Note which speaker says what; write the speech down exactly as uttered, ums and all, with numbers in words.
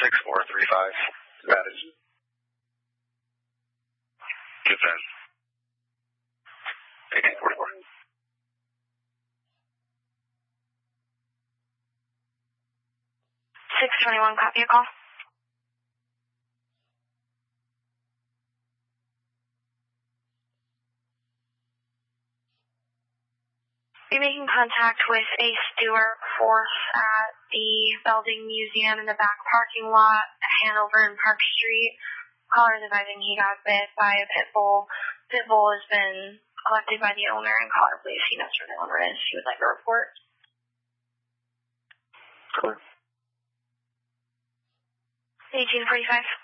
Speaker 1: six four three five. That is.
Speaker 2: Get that.
Speaker 1: eighteen forty-four.
Speaker 3: six twenty-one, copy your call. You're making contact with a Stewart Force at the Belding Museum in the back parking lot at Hanover and Park Street. Caller is advising he got bit by a pit bull. Pit bull has been collected by the owner, and caller believes he knows where the owner is. He would like a report.
Speaker 1: Clear.
Speaker 3: eighteen forty-five.